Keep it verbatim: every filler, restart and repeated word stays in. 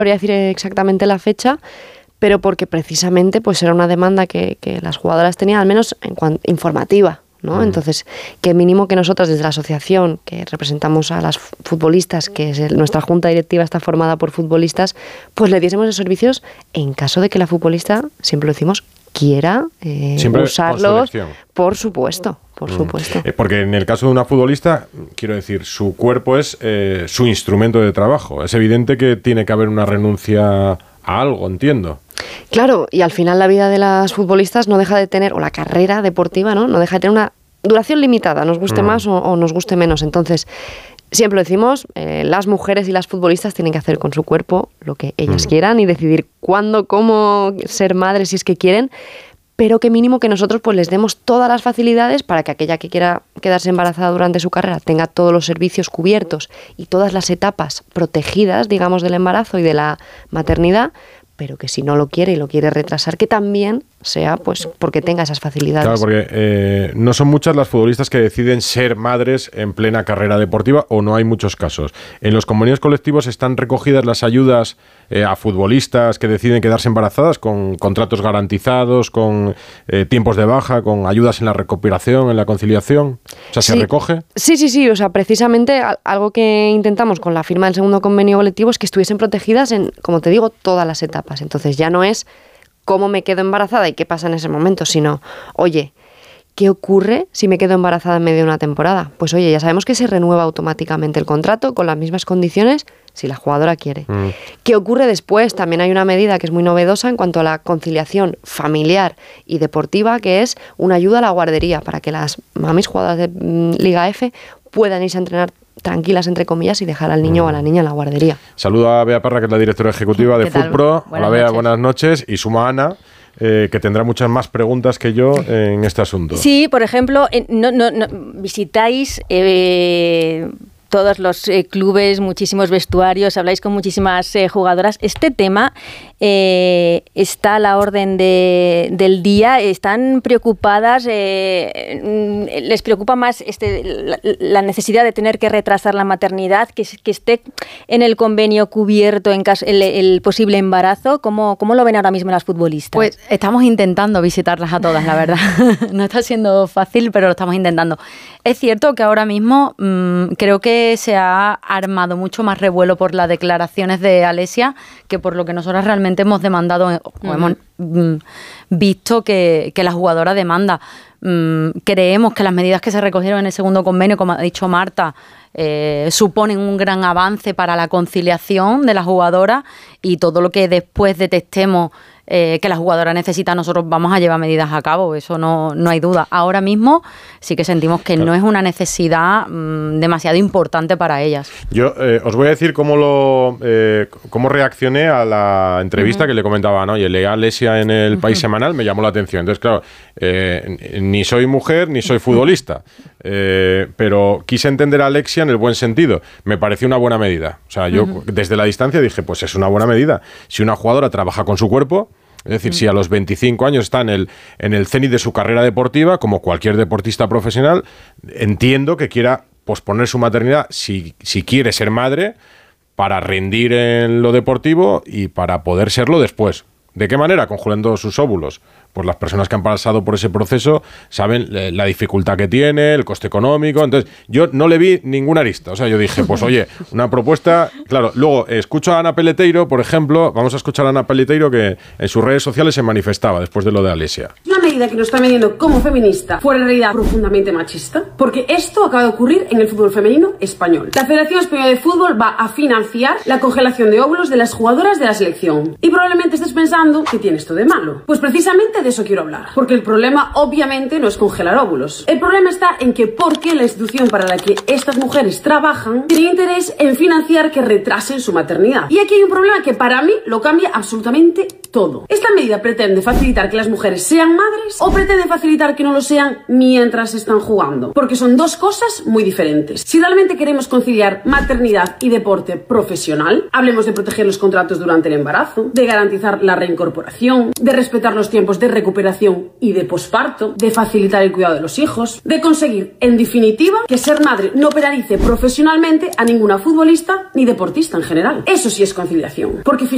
sabría decir exactamente la fecha, pero porque precisamente pues era una demanda que, que las jugadoras tenían, al menos en cuanto, informativa, ¿no? Uh-huh. Entonces, que mínimo que nosotras desde la asociación, que representamos a las futbolistas, que es el, nuestra junta directiva está formada por futbolistas, pues le diésemos los servicios en caso de que la futbolista, siempre lo decimos, quiera eh, usarlos, por supuesto, por mm. supuesto. Eh, porque en el caso de una futbolista, quiero decir, su cuerpo es eh, su instrumento de trabajo. Es evidente que tiene que haber una renuncia a algo, entiendo. Claro, y al final la vida de las futbolistas no deja de tener, o la carrera deportiva, ¿no? No deja de tener una duración limitada, nos guste mm. más o, o nos guste menos. Entonces, siempre lo decimos, eh, las mujeres y las futbolistas tienen que hacer con su cuerpo lo que ellas mm. quieran y decidir cuándo, cómo ser madres si es que quieren, pero que mínimo que nosotros pues les demos todas las facilidades para que aquella que quiera quedarse embarazada durante su carrera tenga todos los servicios cubiertos y todas las etapas protegidas, digamos, del embarazo y de la maternidad, pero que si no lo quiere y lo quiere retrasar, que también sea pues porque tenga esas facilidades. Claro, porque eh, no son muchas las futbolistas que deciden ser madres en plena carrera deportiva, o no hay muchos casos. En los convenios colectivos están recogidas las ayudas eh, a futbolistas que deciden quedarse embarazadas, con contratos garantizados, con eh, tiempos de baja, con ayudas en la recuperación, en la conciliación. O sea, ¿se sí. recoge? Sí, sí, sí. O sea, precisamente algo que intentamos con la firma del segundo convenio colectivo es que estuviesen protegidas en, como te digo, todas las etapas. Entonces ya no es cómo me quedo embarazada y qué pasa en ese momento, sino, oye, ¿qué ocurre si me quedo embarazada en medio de una temporada? Pues oye, ya sabemos que se renueva automáticamente el contrato con las mismas condiciones si la jugadora quiere. Mm. ¿Qué ocurre después? También hay una medida que es muy novedosa en cuanto a la conciliación familiar y deportiva, que es una ayuda a la guardería para que las mamis jugadoras de mm, Liga F puedan irse a entrenar tranquilas, entre comillas, y dejar al niño mm. o a la niña en la guardería. Saludo a Bea Parra, que es la directora ejecutiva de FUTPRO. Hola, Bea, noches. Buenas noches. Y suma a Ana, eh, que tendrá muchas más preguntas que yo en este asunto. Sí, por ejemplo, eh, no, no, no, visitáis eh, todos los eh, clubes, muchísimos vestuarios, habláis con muchísimas eh, jugadoras. Este tema eh, está a la orden de, del día. ¿Están preocupadas? Eh, ¿Les preocupa más este, la, la necesidad de tener que retrasar la maternidad, que, que esté en el convenio cubierto en caso el, el posible embarazo? ¿Cómo, ¿Cómo lo ven ahora mismo las futbolistas? Pues estamos intentando visitarlas a todas, la verdad. No está siendo fácil, pero lo estamos intentando. Es cierto que ahora mismo mmm, creo que se ha armado mucho más revuelo por las declaraciones de Alessia que por lo que nosotras realmente hemos demandado o uh-huh. hemos mm, visto que, que la jugadora demanda. Mm, creemos que las medidas que se recogieron en el segundo convenio, como ha dicho Marta, eh, suponen un gran avance para la conciliación de la jugadora, y todo lo que después detectemos eh, que la jugadora necesita, nosotros vamos a llevar medidas a cabo, eso no, no hay duda. Ahora mismo sí que sentimos que claro. no es una necesidad mmm, demasiado importante para ellas. Yo eh, os voy a decir cómo lo eh, cómo reaccioné a la entrevista uh-huh. que le comentaba, ¿no? Y leí a Alessia en el uh-huh. País Semanal, me llamó la atención. Entonces, claro, eh, ni soy mujer ni soy futbolista, eh, pero quise entender a Alessia en el buen sentido. Me pareció una buena medida. O sea, yo uh-huh. desde la distancia dije, pues es una buena medida. Si una jugadora trabaja con su cuerpo, es decir, si a los veinticinco años está en el, en el cenit de su carrera deportiva, como cualquier deportista profesional, entiendo que quiera posponer su maternidad si, si quiere ser madre para rendir en lo deportivo y para poder serlo después. ¿De qué manera? Congelando sus óvulos. Pues las personas que han pasado por ese proceso saben la dificultad que tiene, el coste económico. Entonces, yo no le vi ninguna arista. O sea, yo dije, pues oye, una propuesta... Claro, luego escucho a Ana Peleteiro, por ejemplo. Vamos a escuchar a Ana Peleteiro, que en sus redes sociales se manifestaba después de lo de Alessia. Una medida que nos está vendiendo como feminista fuera en realidad profundamente machista, porque esto acaba de ocurrir en el fútbol femenino español. La Federación Española de Fútbol va a financiar la congelación de óvulos de las jugadoras de la selección. Y probablemente estés pensando, ¿qué tiene esto de malo? Pues precisamente de eso quiero hablar, porque el problema obviamente no es congelar óvulos. El problema está en que porque la institución para la que estas mujeres trabajan tiene interés en financiar que retrasen su maternidad. Y aquí hay un problema que para mí lo cambia absolutamente todo. ¿Esta medida pretende facilitar que las mujeres sean madres o pretende facilitar que no lo sean mientras están jugando? Porque son dos cosas muy diferentes. Si realmente queremos conciliar maternidad y deporte profesional, hablemos de proteger los contratos durante el embarazo, de garantizar la reincorporación, de respetar los tiempos de recuperación y de posparto, de facilitar el cuidado de los hijos, de conseguir, en definitiva, que ser madre no penalice profesionalmente a ninguna futbolista ni deportista en general. Eso sí es conciliación. Porque